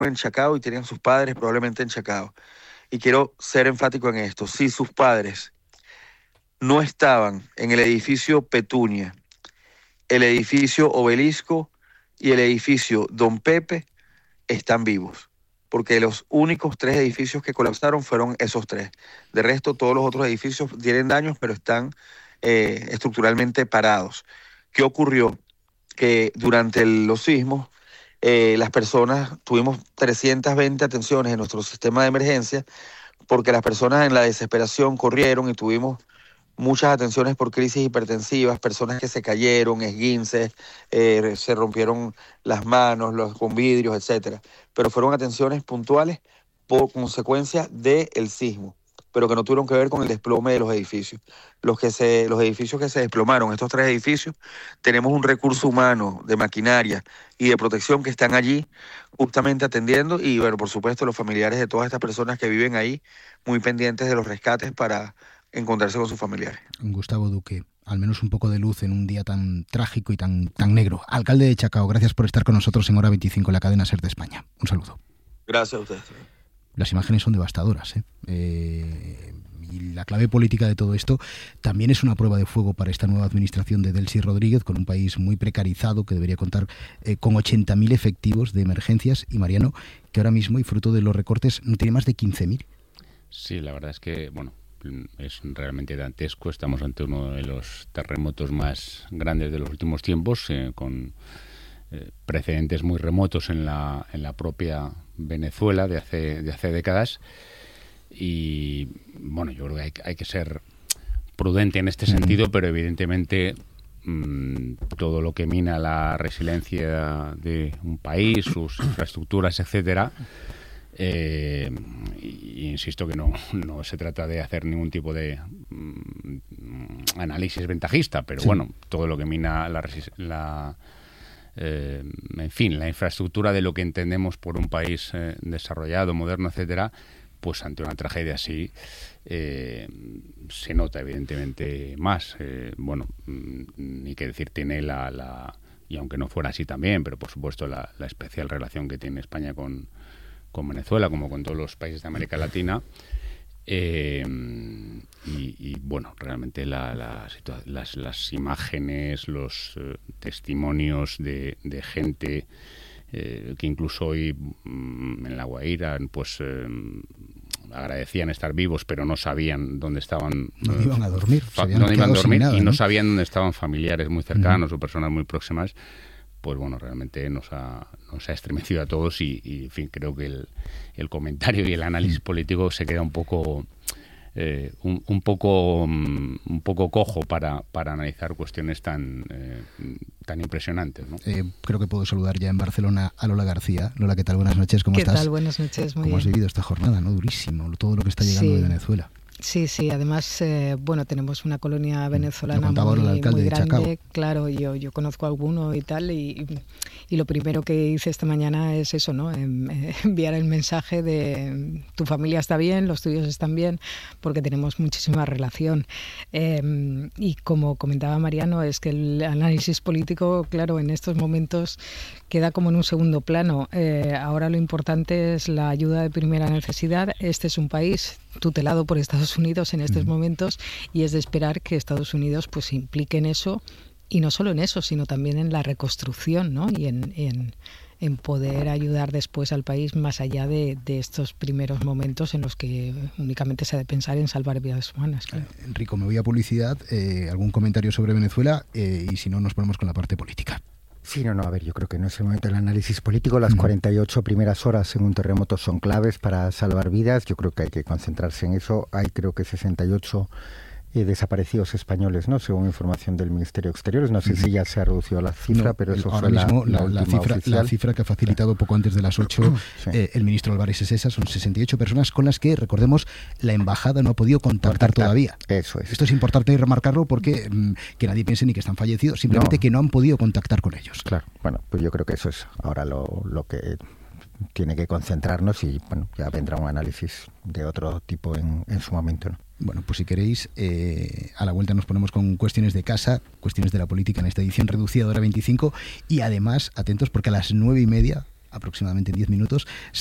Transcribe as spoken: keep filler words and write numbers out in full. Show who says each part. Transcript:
Speaker 1: en Chacao y tenían sus padres probablemente en Chacao. Y quiero ser enfático en esto. Si sus padres no estaban en el edificio Petunia, el edificio Obelisco y el edificio Don Pepe, están vivos. Porque los únicos tres edificios que colapsaron fueron esos tres. De resto, todos los otros edificios tienen daños, pero están eh, estructuralmente parados. ¿Qué ocurrió? Que durante el, los sismos, eh, las personas, tuvimos trescientas veinte atenciones en nuestro sistema de emergencia, porque las personas en la desesperación corrieron y tuvimos muchas atenciones por crisis hipertensivas, personas que se cayeron, esguinces, eh, se rompieron las manos, los con vidrios, etcétera. Pero fueron atenciones puntuales por consecuencia del sismo, pero que no tuvieron que ver con el desplome de los edificios. Los, que se, los edificios que se desplomaron, estos tres edificios, tenemos un recurso humano de maquinaria y de protección que están allí justamente atendiendo y, bueno, por supuesto, los familiares de todas estas personas que viven ahí, muy pendientes de los rescates para encontrarse con sus familiares.
Speaker 2: Gustavo Duque, al menos un poco de luz en un día tan trágico y tan, tan negro. Alcalde de Chacao, gracias por estar con nosotros en Hora veinticinco, la cadena SER de España. Un saludo.
Speaker 1: Gracias a ustedes.
Speaker 2: Las imágenes son devastadoras, ¿eh? Eh, y la clave política de todo esto también es una prueba de fuego para esta nueva administración de Delcy Rodríguez, con un país muy precarizado que debería contar eh, con ochenta mil efectivos de emergencias, y Mariano, que ahora mismo, y fruto de los recortes, no tiene más de quince mil.
Speaker 3: Sí, la verdad es que, bueno, es realmente dantesco. Estamos ante uno de los terremotos más grandes de los últimos tiempos, eh, con eh, precedentes muy remotos en la en la propia Venezuela de hace de hace décadas. Y bueno, yo creo que hay, hay que ser prudente en este sentido, pero evidentemente mmm, todo lo que mina la resiliencia de un país, sus infraestructuras, etcétera. Eh, y insisto que no, no se trata de hacer ningún tipo de mm, análisis ventajista, pero sí, bueno, todo lo que mina la, la eh, en fin, la infraestructura de lo que entendemos por un país eh, desarrollado, moderno, etcétera, pues ante una tragedia así eh, se nota evidentemente más. Eh, bueno, ni que decir tiene la, la, y aunque no fuera así también, pero por supuesto la, la especial relación que tiene España con con Venezuela, como con todos los países de América Latina, eh, y, y bueno, realmente la, la situa- las, las imágenes, los eh, testimonios de, de gente eh, que incluso hoy mm, en La Guaira, pues eh, agradecían estar vivos, pero no sabían dónde estaban.
Speaker 2: No eh, iban a dormir,
Speaker 3: fa- dónde iban a dormir nada, y no, ¿no? sabían dónde estaban familiares muy cercanos uh-huh. o personas muy próximas. Pues bueno, realmente nos ha, nos ha estremecido a todos y, y en fin, creo que el, el comentario y el análisis político se queda un poco eh, un, un poco um, un poco cojo para, para analizar cuestiones tan eh, tan impresionantes, ¿no?
Speaker 2: Eh, creo que puedo saludar ya en Barcelona a Lola García. Lola, ¿qué tal? Buenas noches, ¿cómo
Speaker 4: ¿Qué
Speaker 2: estás?
Speaker 4: ¿Qué tal? Buenas noches, muy
Speaker 2: ¿Cómo
Speaker 4: bien.
Speaker 2: has vivido esta jornada, no? Durísimo, todo lo que está llegando
Speaker 4: sí.
Speaker 2: de Venezuela.
Speaker 4: Sí, sí, además, eh, bueno, tenemos una colonia venezolana muy,
Speaker 2: el alcalde
Speaker 4: muy
Speaker 2: de Chacao.
Speaker 4: grande, claro, yo, yo conozco a alguno y tal, y, y lo primero que hice esta mañana es eso, ¿no? Enviar el mensaje de tu familia está bien, los tuyos están bien, porque tenemos muchísima relación. Eh, y como comentaba Mariano, es que el análisis político, claro, en estos momentos queda como en un segundo plano. Eh, ahora lo importante es la ayuda de primera necesidad. Este es un país tutelado por Estados Unidos en estos mm. momentos, y es de esperar que Estados Unidos pues se implique en eso, y no solo en eso, sino también en la reconstrucción, ¿no? Y en, en, en poder ayudar después al país más allá de, de estos primeros momentos en los que únicamente se ha de pensar en salvar vidas humanas. Claro.
Speaker 2: Eh, Enrico, me voy a publicidad. Eh, ¿Algún comentario sobre Venezuela? Eh, y si no, nos ponemos con la parte política.
Speaker 5: Sí, no, no, a ver, yo creo que en ese momento el análisis político, las cuarenta y ocho primeras horas en un terremoto son claves para salvar vidas. Yo creo que hay que concentrarse en eso. Hay creo que sesenta y ocho eh, desaparecidos españoles, ¿no? Según información del Ministerio de Exteriores. No sé uh-huh. si ya se ha reducido la cifra, no, pero eso
Speaker 2: ahora
Speaker 5: fue
Speaker 2: mismo
Speaker 5: la,
Speaker 2: la,
Speaker 5: la,
Speaker 2: la, cifra,
Speaker 5: oficial.
Speaker 2: la cifra que ha facilitado poco antes de las ocho sí. eh, el ministro Álvarez es esa, son sesenta y ocho personas con las que, recordemos, la embajada no ha podido contactar, contactar todavía.
Speaker 5: Eso es.
Speaker 2: Esto es importante remarcarlo porque mm, que nadie piense ni que están fallecidos, simplemente no. que no han podido contactar con ellos.
Speaker 5: Claro, bueno, pues yo creo que eso es ahora lo, lo que tiene que concentrarnos, y bueno, ya vendrá un análisis de otro tipo en, en su momento, ¿no?
Speaker 2: Bueno, pues si queréis, eh, a la vuelta nos ponemos con cuestiones de casa, cuestiones de la política en esta edición reducida de Hora veinticinco, y además, atentos porque a las nueve y media aproximadamente diez minutos.